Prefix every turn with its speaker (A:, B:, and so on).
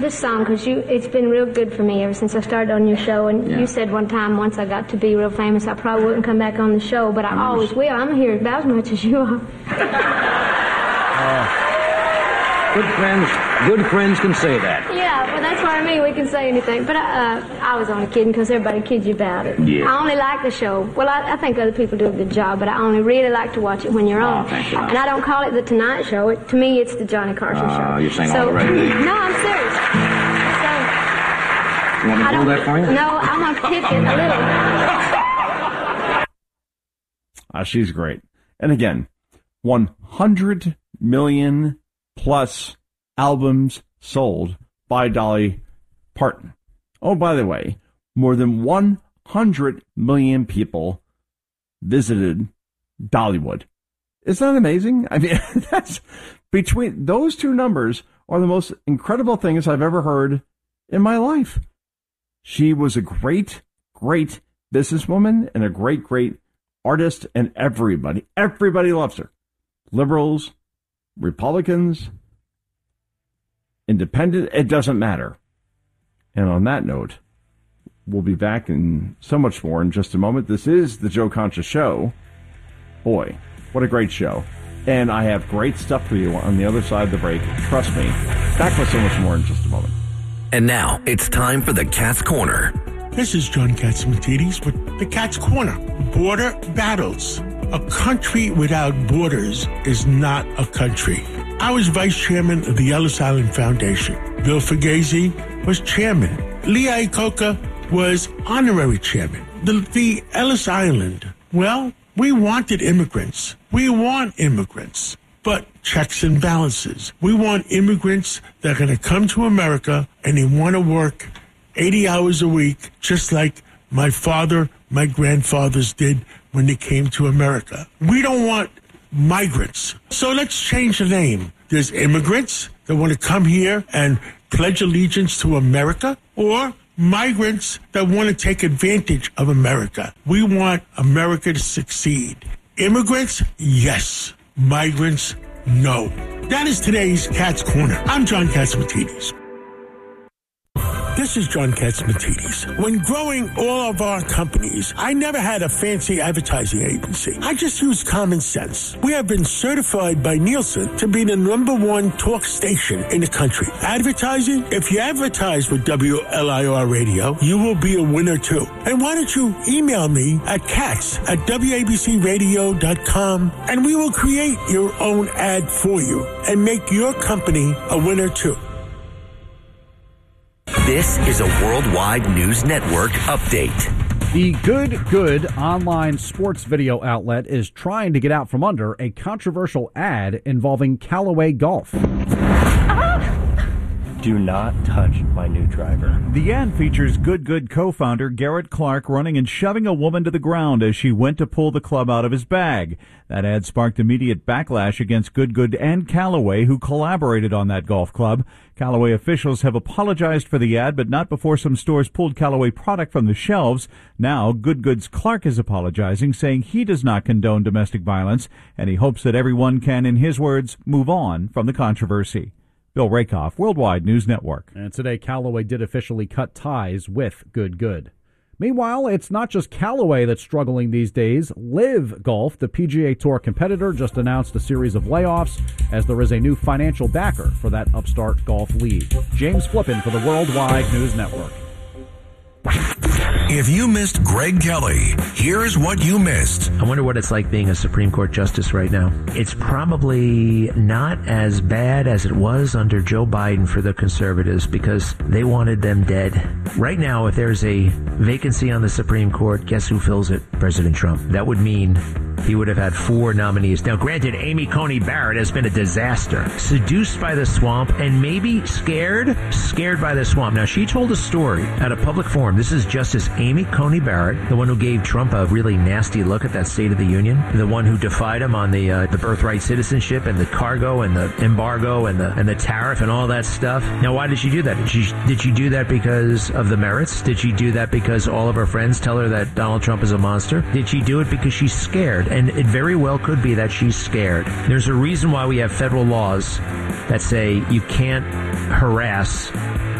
A: This song, because it's been real good for me ever since I started on your show, and you said one time once I got to be real famous, I probably wouldn't come back on the show, but I always will. I'm here about as much as you are.
B: Good friends can say that.
A: Yeah, well, that's what I mean. We can say anything. But I was only kidding because everybody kids you about it.
B: Yeah.
A: I only like the show. Well, I think other people do a good job, but I only really like to watch it when you're on.
B: Thank you.
A: And I don't call it the Tonight Show. To me, it's the Johnny Carson show.
B: You're saying all the right things.
A: No, I'm serious.
B: You want me to hold that for you?
A: No, I'm going to kick it a little.
C: She's great. And again, 100 million plus albums sold by Dolly Parton. Oh, by the way, more than 100 million people visited Dollywood. Isn't that amazing? I mean, that's between those two numbers are the most incredible things I've ever heard in my life. She was a great, great businesswoman and a great, great artist, and everybody loves her. Liberals, Republicans, independent, it doesn't matter. And on that note, we'll be back in so much more in just a moment. This is the Joe Concha Show. Boy, what a great show. And I have great stuff for you on the other side of the break. Trust me. Back with so much more in just a moment.
D: And now it's time for the Cat's Corner.
E: This is John Catsimatidis with the Cat's Corner. Border battles. A country without borders is not a country. I was vice chairman of the Ellis Island Foundation. Bill Fugazi was chairman. Lee Iacocca was honorary chairman. The Ellis Island, well, we wanted immigrants. We want immigrants. But checks and balances. We want immigrants that are going to come to America and they want to work 80 hours a week, just like my father, my grandfathers did when they came to America. We don't want migrants. So let's change the name. There's immigrants that want to come here and pledge allegiance to America, or migrants that want to take advantage of America. We want America to succeed. Immigrants, yes. Migrants, no. That is today's Cat's Corner. I'm John Catsimatidis. This is John Catsimatidis. When growing all of our companies, I never had a fancy advertising agency. I just used common sense. We have been certified by Nielsen to be the #1 talk station in the country. Advertising? If you advertise with WLIR Radio, you will be a winner too. And why don't you email me at cats@wabcradio.com and we will create your own ad for you and make your company a winner too.
D: This is a Worldwide News Network update.
F: The Good online sports video outlet is trying to get out from under a controversial ad involving Callaway Golf.
G: Do not touch my new driver.
H: The ad features Good co-founder Garrett Clark running and shoving a woman to the ground as she went to pull the club out of his bag. That ad sparked immediate backlash against Good and Callaway, who collaborated on that golf club. Callaway officials have apologized for the ad, but not before some stores pulled Callaway product from the shelves. Now, Good's Clark is apologizing, saying he does not condone domestic violence, and he hopes that everyone can, in his words, move on from the controversy. Bill Rakoff, Worldwide News Network.
F: And today, Callaway did officially cut ties with Good. Meanwhile, it's not just Callaway that's struggling these days. Live Golf, the PGA Tour competitor, just announced a series of layoffs as there is a new financial backer for that upstart golf league. James Flippin for the Worldwide News Network.
D: If you missed Greg Kelly, here's what you missed.
I: I wonder what it's like being a Supreme Court justice right now. It's probably not as bad as it was under Joe Biden for the conservatives because they wanted them dead. Right now, if there's a vacancy on the Supreme Court, guess who fills it? President Trump. That would mean he would have had 4 nominees. Now, granted, Amy Coney Barrett has been a disaster. Seduced by the swamp and maybe scared by the swamp. Now, she told a story at a public forum. This is Justice Amy Coney Barrett, the one who gave Trump a really nasty look at that State of the Union, the one who defied him on the birthright citizenship and the cargo and the embargo and the tariff and all that stuff. Now, why did she do that? Did she do that because of the merits? Did she do that because all of her friends tell her that Donald Trump is a monster? Did she do it because she's scared? And it very well could be that she's scared. There's a reason why we have federal laws that say you can't harass